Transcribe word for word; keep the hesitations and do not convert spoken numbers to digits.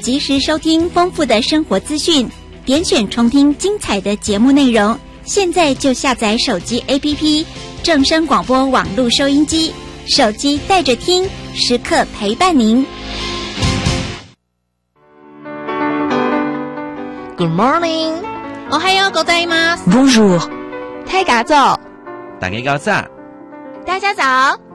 及时收听丰富的生活资讯，点选重听精彩的节目内容。现在就下载手机 A P P 正声广播网络收音机，手机带着听，时刻陪伴您。 Good morning， おはようございます。 Bonjour， 大家早， 大家早， 大家早。